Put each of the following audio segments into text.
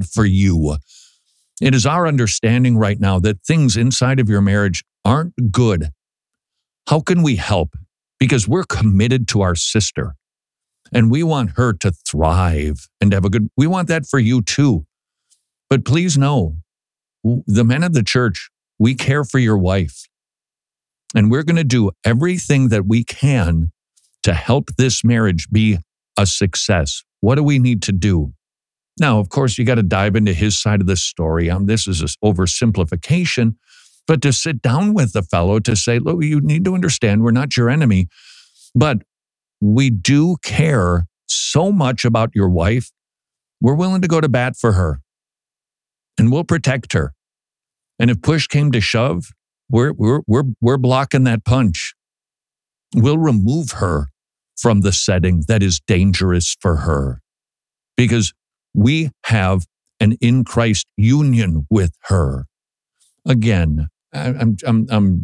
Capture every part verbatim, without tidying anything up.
good for you. It is our understanding right now that things inside of your marriage aren't good. How can we help? Because we're committed to our sister and we want her to thrive and have a good, we want that for you too. But please know, the men of the church, we care for your wife and we're going to do everything that we can to help this marriage be a success. What do we need to do? Now, of course, you got to dive into his side of the story. Um, this is an oversimplification, but to sit down with the fellow to say, look, you need to understand we're not your enemy, but we do care so much about your wife. We're willing to go to bat for her and we'll protect her. And if push came to shove, we're, we're, we're, we're blocking that punch. We'll remove her from the setting that is dangerous for her because we have an in Christ union with her. Again, I'm, I'm, I'm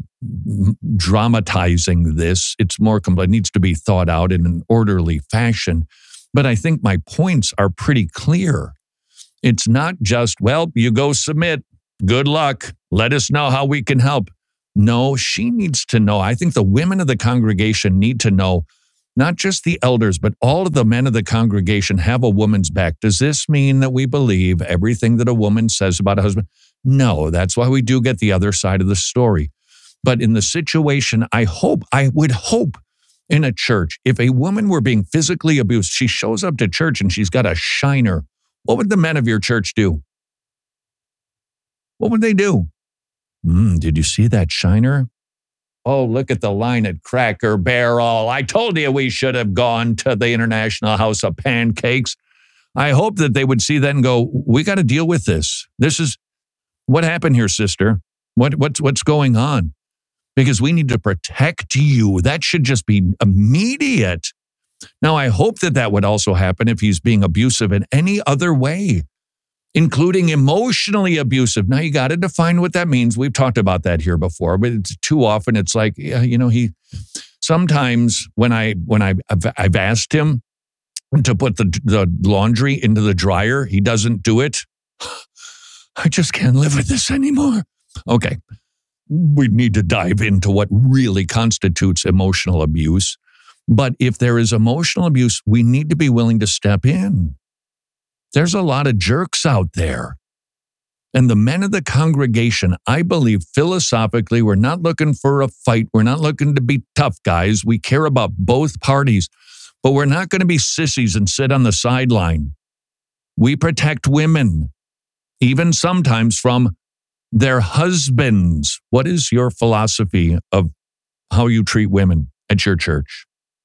dramatizing this. It's more complex. It needs to be thought out in an orderly fashion. But I think my points are pretty clear. It's not just, well, you go submit. Good luck. Let us know how we can help. No, she needs to know. I think the women of the congregation need to know, not just the elders, but all of the men of the congregation have a woman's back. Does this mean that we believe everything that a woman says about a husband? No, that's why we do get the other side of the story. But in the situation, I hope, I would hope in a church, if a woman were being physically abused, she shows up to church and she's got a shiner. What would the men of your church do? What would they do? Mm, did you see that shiner? Oh, look at the line at Cracker Barrel. I told you we should have gone to the International House of Pancakes. I hope that they would see that and go, we got to deal with this. This is, what happened here, sister? What, what's, what's going on? Because we need to protect you. That should just be immediate. Now, I hope that that would also happen if he's being abusive in any other way, including emotionally abusive. Now, you got to define what that means. We've talked about that here before, but it's too often it's like, yeah, you know, he, sometimes when I, when I, I've, I've asked him to put the, the laundry into the dryer, he doesn't do it. I just can't live with this anymore. Okay. We need to dive into what really constitutes emotional abuse. But if there is emotional abuse, we need to be willing to step in. There's a lot of jerks out there. And the men of the congregation, I believe philosophically, we're not looking for a fight. We're not looking to be tough guys. We care about both parties, but we're not going to be sissies and sit on the sideline. We protect women, even sometimes from their husbands. What is your philosophy of how you treat women at your church?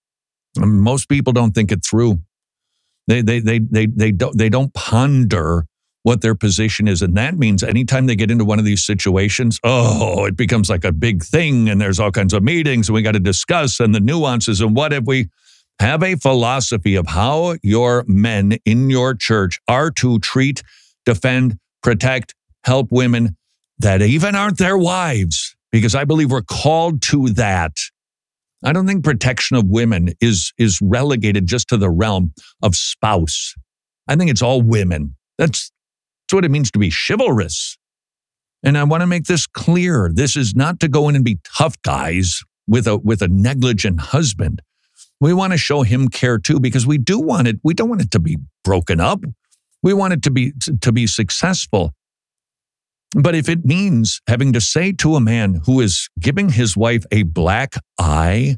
Most people don't think it through. They they they they they don't they don't ponder what their position is, and that means anytime they get into one of these situations, oh, it becomes like a big thing, and there's all kinds of meetings, and we got to discuss and the nuances. And what if we have a philosophy of how your men in your church are to treat, defend, protect, help women that even aren't their wives? Because I believe we're called to that. I don't think protection of women is, is relegated just to the realm of spouse. I think it's all women. That's, that's what it means to be chivalrous. And I want to make this clear. This is not to go in and be tough guys with a, with a negligent husband. We want to show him care too, because we do want it. We don't want it to be broken up. We want it to be, to, to be successful. But if it means having to say to a man who is giving his wife a black eye,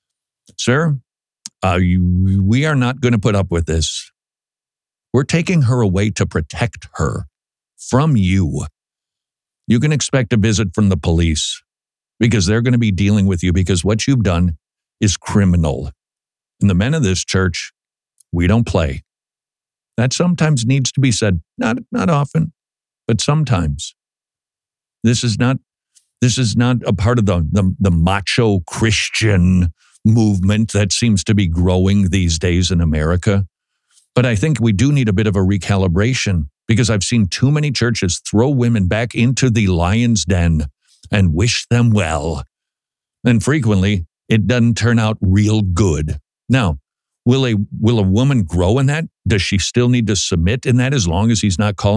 sir, uh, you, we are not going to put up with this. We're taking her away to protect her from you. You can expect a visit from the police because they're going to be dealing with you because what you've done is criminal. And the men of this church, we don't play. That sometimes needs to be said. Not, not often, but sometimes. This is not, this is not a part of the, the, the macho Christian movement that seems to be growing these days in America. But I think we do need a bit of a recalibration because I've seen too many churches throw women back into the lion's den and wish them well. And frequently, it doesn't turn out real good. Now, will a, will a woman grow in that? Does she still need to submit in that as long as he's not calling